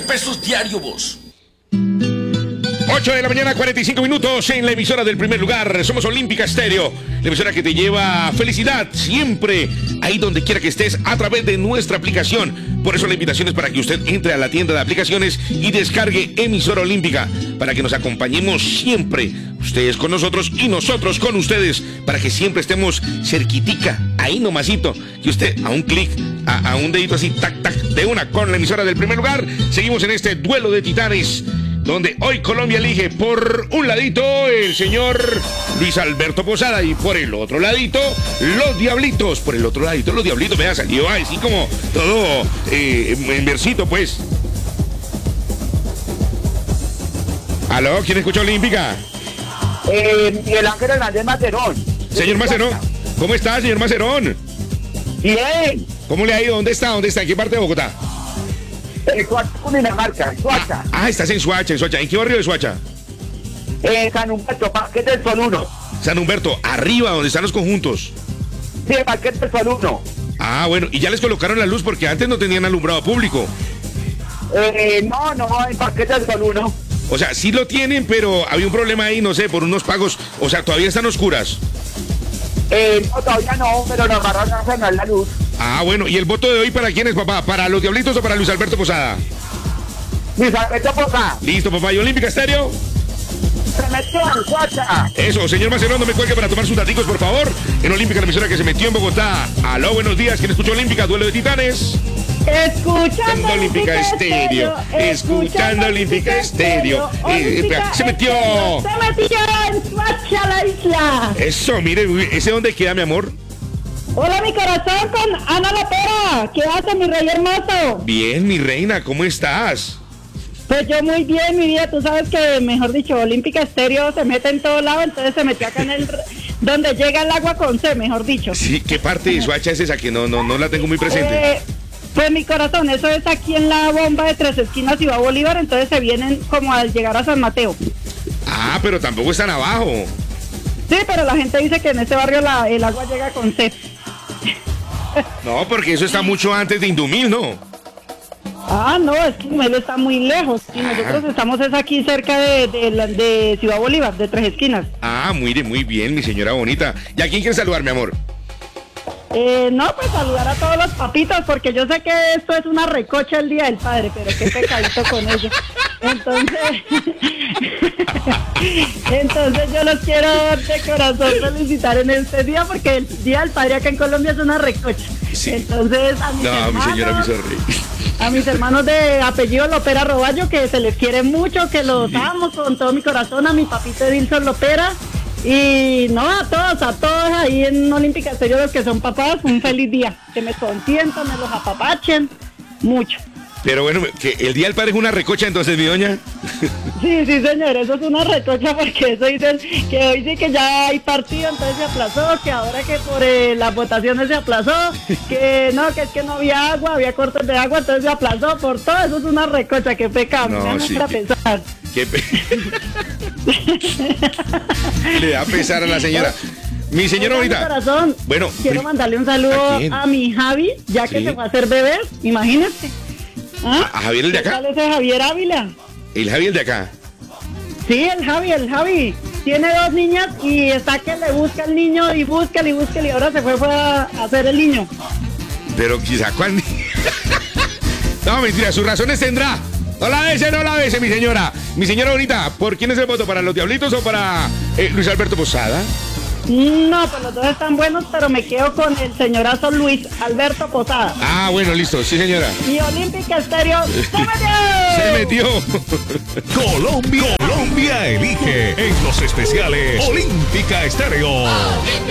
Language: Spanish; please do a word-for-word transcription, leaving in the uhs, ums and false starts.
pesos diario, vos. ocho de la mañana, cuarenta y cinco minutos en la emisora del primer lugar. Somos Olímpica Estéreo, la emisora que te lleva felicidad siempre, ahí donde quiera que estés, a través de nuestra aplicación. Por eso la invitación es para que usted entre a la tienda de aplicaciones y descargue Emisora Olímpica, para que nos acompañemos siempre, ustedes con nosotros y nosotros con ustedes, para que siempre estemos cerquitica, ahí nomasito, que usted a un clic, a, a un dedito así, tac, tac, de una con la emisora del primer lugar. Seguimos en este duelo de titanes, donde hoy Colombia elige por un ladito el señor Luis Alberto Posada y por el otro ladito los Diablitos. Por el otro ladito los Diablitos, me ha salido así como todo eh, en versito, pues. ¿Aló? ¿Quién escucha Olímpica? Eh, Miguel Ángel Hernández Macerón. Señor Macerón, ¿cómo está, señor Macerón? Bien. ¿Cómo le ha ido? ¿Dónde está? ¿Dónde está? ¿En qué parte de Bogotá? En Suacha, Cundinamarca, en Suacha. Ah, ah, estás en Suacha, en Suacha. ¿En qué barrio de Suacha? En San Humberto, Parque del Sol uno. San Humberto, arriba, donde están los conjuntos. Sí, Parque del Sol uno. Ah, bueno, y ya les colocaron la luz porque antes no tenían alumbrado público. Eh, no, no, en Parque del Sol uno. O sea, sí lo tienen, pero había un problema ahí, no sé, por unos pagos. O sea, todavía están oscuras. Eh, no, todavía no, pero nos van a frenar la luz. Ah, bueno, ¿y el voto de hoy para quién es, papá? ¿Para los Diablitos o para Luis Alberto Posada? Luis Alberto Posada. Listo, papá. ¿Y Olímpica Estéreo? Se metió en Suacha. Eso, señor Macerón, no me cuelgue para tomar sus daticos, por favor. En Olímpica, la emisora que se metió en Bogotá. Aló, buenos días. ¿Quién escuchó Olímpica? Duelo de titanes. Escuchando Olímpica Estéreo, escuchando Olímpica Estéreo. Eh, eh, se metió. Se metió en Suacha, la isla. Eso, mire, ¿ese dónde queda, mi amor? Hola, mi corazón, con Ana Lopera. ¿Qué hace, mi rey hermoso? Bien, mi reina, ¿cómo estás? Pues yo muy bien, mi vida. Tú sabes que, mejor dicho, Olímpica Estéreo se mete en todo lado, entonces se metió acá en el... donde llega el agua con C, mejor dicho. Sí, ¿qué parte de Suacha es esa? Que no, no, no la tengo muy presente. Eh, pues mi corazón, eso es aquí en la bomba de Tres Esquinas, Ciudad Bolívar, entonces se vienen como al llegar a San Mateo. Ah, pero tampoco están abajo. Sí, pero la gente dice que en este barrio la, el agua llega con C. No, porque eso está mucho antes de Indumil, ¿no? Ah, no, es que Melo está muy lejos. Y nosotros estamos es aquí cerca de, de, la- de Ciudad Bolívar, de Tres Esquinas. Ah, muy, de- muy bien, mi señora bonita. ¿Y a quién quiere saludar, mi amor? Eh, no, pues saludar a todos los papitos, porque yo sé que esto es una recocha el Día del Padre, pero qué pecadito con ellos. Entonces, entonces yo los quiero de corazón felicitar en este día, porque el Día del Padre acá en Colombia es una recocha. Sí. Entonces, a mis No, mi hermanos, señora, mi sonríe. a mis hermanos de apellido Lopera Roballo, que se les quiere mucho, que los amo con todo mi corazón, a mi papito Edilson Lopera. Y no, a todos, a todos ahí en Olímpica Estéreo, los que son papás, un feliz día. Que me consientan, me los apapachen mucho. Pero bueno, que el Día del Padre es una recocha, entonces, mi doña. Sí, sí, señor, eso es una recocha, porque eso dicen que hoy sí que ya hay partido, entonces se aplazó, que ahora que por eh, las votaciones se aplazó, que no, que es que no había agua, había cortes de agua, entonces se aplazó por todo, eso es una recocha, que pecado, No, me da sí, mucha que- pesar. Qué pe- Le da pesar a la señora. Mi señora Oiga, mi bonita. corazón, Bueno, quiero pri- mandarle un saludo ¿a quién? a mi Javi, ya que Sí. se fue a hacer bebé, imagínate. ¿Ah? ¿A Javier el de ¿Qué acá? tal ese Javier Ávila? El Javier de acá. Sí, el Javi, el Javi. Tiene dos niñas y está que le busca el niño y búscale y búscale y ahora se fue, fue a hacer el niño. Pero quizá cuando... No, mentira, sus razones tendrá. No la bese, no la bese, mi señora. Mi señora bonita, ¿por quién es el voto? ¿Para los Diablitos o para eh, Luis Alberto Posada? No, pues los dos están buenos, pero me quedo con el señorazo Luis Alberto Posada. Ah, bueno, listo, sí, señora. Y Olímpica Estéreo se metió. Se metió. Colombia, Colombia elige en los especiales Olímpica Estéreo.